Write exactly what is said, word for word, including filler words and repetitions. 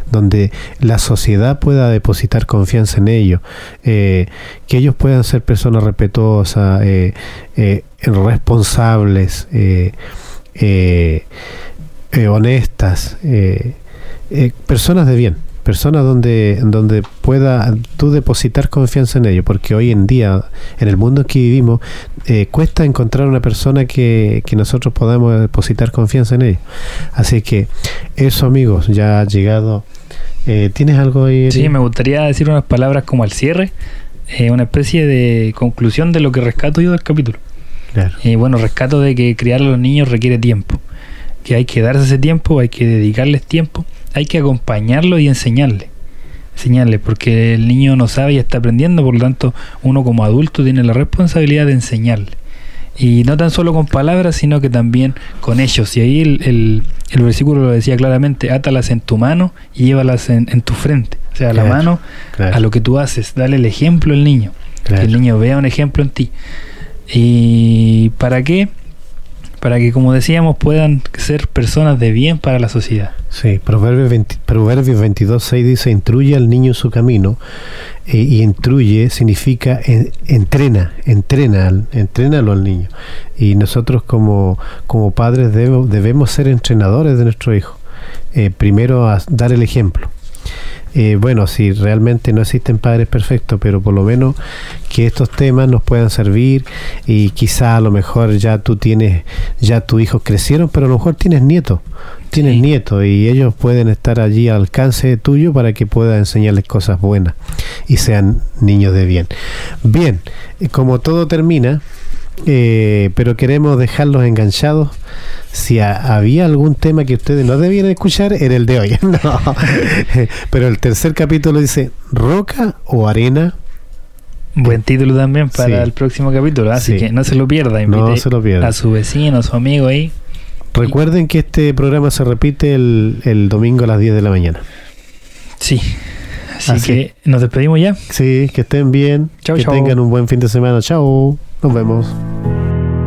donde la sociedad pueda depositar confianza en ellos, eh, que ellos puedan ser personas respetuosas, eh, eh, responsables, eh, eh, eh, honestas, eh, eh, personas de bien. Personas donde donde pueda tú depositar confianza en ellos, porque hoy en día, en el mundo en que vivimos, eh, cuesta encontrar una persona que, que nosotros podamos depositar confianza en ellos. Así que eso, amigos, ya ha llegado. Eh, ¿Tienes algo ahí? Sí, me gustaría decir unas palabras como al cierre, eh, una especie de conclusión de lo que rescato yo del capítulo. Claro. Eh, bueno, rescato de que criar a los niños requiere tiempo, que hay que darse ese tiempo, hay que dedicarles tiempo, hay que acompañarlo y enseñarle, enseñarle, porque el niño no sabe y está aprendiendo, por lo tanto uno como adulto tiene la responsabilidad de enseñarle, y no tan solo con palabras, sino que también con hechos. Y ahí el, el, el versículo lo decía claramente: átalas en tu mano y llévalas en, en tu frente, o sea, claro, la mano, claro, a lo que tú haces, dale el ejemplo al niño, claro, que el niño vea un ejemplo en ti. ¿Y para qué? Para que, como decíamos, puedan ser personas de bien para la sociedad. Sí, Proverbios, veinte, Proverbios veintidós seis dice: instruye al niño en su camino, eh, y instruye significa en, entrena, entrena, entrénalo al niño. Y nosotros como, como padres debemos, debemos ser entrenadores de nuestro hijo. Eh, primero a dar el ejemplo. Eh, bueno, si realmente no existen padres perfectos, pero por lo menos que estos temas nos puedan servir, y quizá a lo mejor ya tú tienes, ya tus hijos crecieron, pero a lo mejor tienes nietos, tienes sí. nietos, y ellos pueden estar allí al alcance tuyo para que puedas enseñarles cosas buenas y sean niños de bien. Bien, como todo termina, Eh, pero queremos dejarlos enganchados. Si a, había algún tema que ustedes no debían escuchar, era el de hoy. No. Pero el tercer capítulo dice: ¿roca o arena? Buen título también para sí. el próximo capítulo, así sí. que no se lo pierda. Invite no se lo pierda. A su vecino, a su amigo ahí. Recuerden que este programa se repite el, el domingo a las diez de la mañana. Sí. Así, así que nos despedimos ya. Sí, que estén bien. Chau, que chau. tengan un buen fin de semana. Chao. Nos vemos.